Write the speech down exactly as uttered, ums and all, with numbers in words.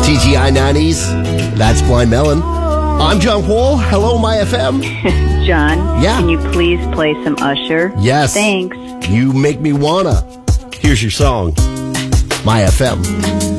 T G I nineties. That's Blind Melon. I'm John Paul. Hello, My F M. John, yeah. Can you please play some Usher? Yes. Thanks. You make me wanna. Here's your song, My F M.